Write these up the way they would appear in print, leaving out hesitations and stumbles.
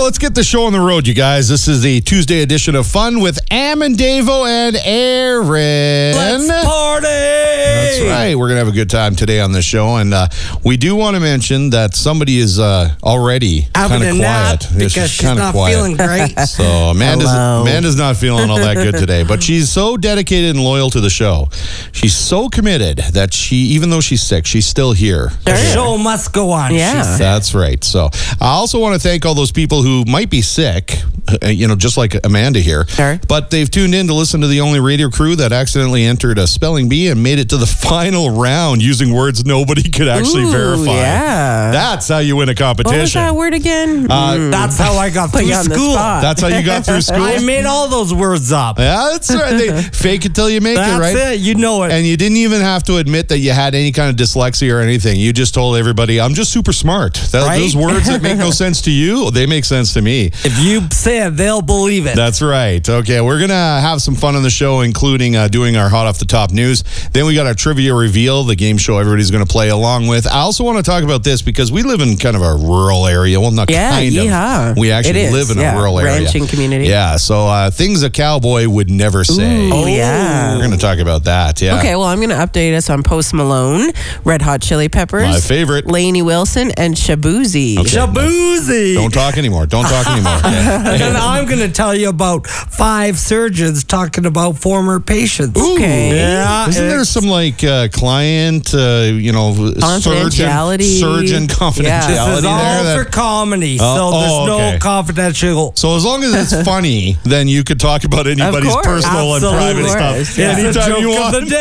let's get the show on the road, you guys. This is the Tuesday edition of Fun with Am and Davo and Aaron. Let's party! That's right. We're going to have a good time today on the show. And we do want to mention that somebody is already kind of quiet. Because she's not feeling great. So Amanda's not feeling all that good today. But she's so dedicated and loyal to the show. She's so committed that even though she's sick, she's still here. The show must go on. Yeah. That's right. So I also want to thank all those people who might be sick, just like Amanda here. Sure. But they've tuned in to listen to the only radio crew that accidentally entered a spelling bee and made it to the final round using words nobody could actually verify. Yeah. That's how you win a competition. What was that word again? That's how I got through school. That's how you got through school? I made all those words up. Yeah, that's right. Fake it till you make it, right? That's it. You know it. And you didn't even have to admit that you had any kind of dyslexia or anything. You just told everybody, I'm just super smart. Right? Those words that make no sense to you, they make sense to me. If you say it, they'll believe it. That's right. Okay, we're going to have some fun on the show, including doing our hot off the top news. Then we got our trivia reveal, the game show everybody's going to play along with. I also want to talk about this because we live in kind of a rural area. Well, not kind of. We actually live in a rural area. Ranching community. Yeah, so things a cowboy would never say. Oh, yeah. We're going to talk about that, yeah. Okay, well, I'm going to update us on Post Malone, Red Hot Chili Peppers. My favorite. Lainey Wilson, and Shabuzi. Okay. Shabuzi. Don't talk anymore. Okay. And I'm going to tell you about 5 surgeons talking about former patients. Okay. Yeah. Isn't there some client, confidentiality? surgeon confidentiality This is all there? for comedy, so there's no confidential. So as long as it's funny, then you could talk about anybody's course. personal and private stuff Yeah. It's a anytime joke you want. of the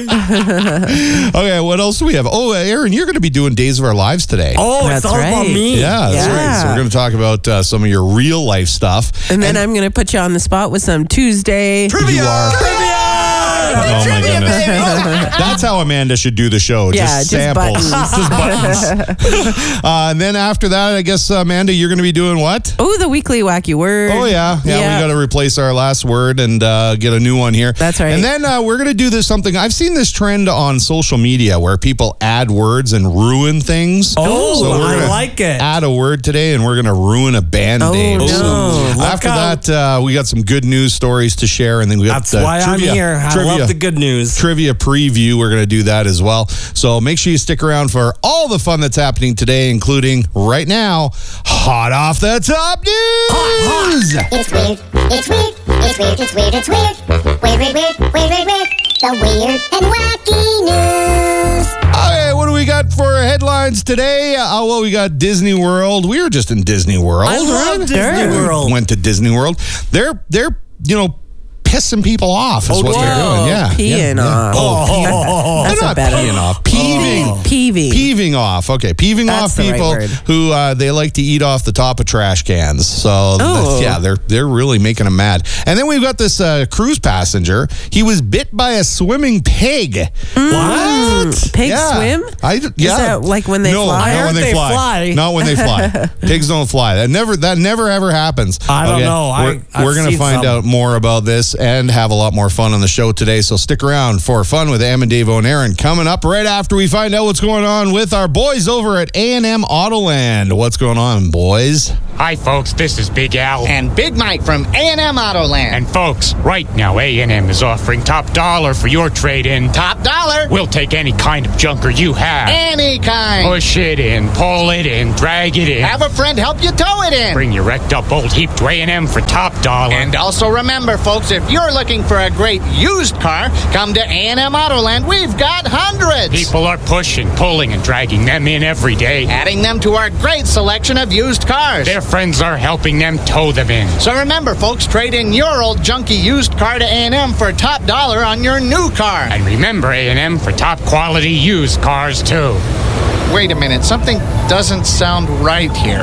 day. Okay, what else do we have? Oh, Aaron, you're going to be doing Days of Our Lives today. Oh, That's it's all about right. me. Yeah, that's right. So we're going to talk about some of your real life stuff. And then I'm going to put you on the spot with some Tuesday. You are. Oh my goodness. That's how Amanda should do the show. Just samples. Buttons. Just buttons. And then after that, I guess, Amanda, you're going to be doing what? Oh, the weekly wacky word. Oh, yeah. We got to replace our last word and get a new one here. That's right. And then we're going to do something. I've seen this trend on social media where people add words and ruin things. Oh, so we're I gonna like it. Add a word today and we're going to ruin a band name. no. So after that, we got some good news stories to share. And then we got That's why trivia. I'm here. I love the good news. Trivia preview. We're going to do that as well. So make sure you stick around for all the fun that's happening today, including right now, hot off the top news. It's weird. It's weird. It's weird. It's weird. It's weird. Weird, weird, weird, weird, weird, weird. The weird and wacky news. Okay, what do we got for headlines today? Well, we got Disney World. We were just in Disney World. I love Disney World. Went to Disney World. They're pissing people off is what they're doing. Yeah. Peeing off. They're not peeing off. Peeving. Peeving off. Okay. Peeving off That's the right people word. who they like to eat off the top of trash cans. So they're really making them mad. And then we've got this cruise passenger. He was bit by a swimming pig. What? Pigs swim? Is that like when they fly? Not when they fly. Not when they fly. Pigs don't fly. That never ever happens. I don't know. We're going to find out more about this and have a lot more fun on the show today. So stick around for Fun with Am and Davo and Aaron coming up right after we find out what's going on with our boys over at A&M Autoland. What's going on, boys? Hi, folks. This is Big Al. And Big Mike from A&M Autoland. And folks, right now A&M is offering top dollar for your trade-in. Top dollar? We'll take any kind of junker you have. Any kind. Push it in, pull it in, drag it in. Have a friend help you tow it in. Bring your wrecked up old heap to A&M for top dollar. And also remember, folks, if you're looking for a great used car, come to A&M Autoland. We've got hundreds. People are pushing, pulling, and dragging them in every day. Adding them to our great selection of used cars. Their friends are helping them tow them in. So remember, folks, trade in your old junky used car to A&M for top dollar on your new car. And remember A&M for top quality used cars, too. Wait a minute, something doesn't sound right here.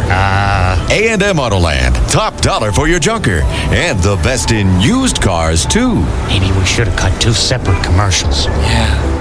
A&M Autoland, top dollar for your junker, and the best in used cars, too. Maybe we should have cut 2 separate commercials. Yeah.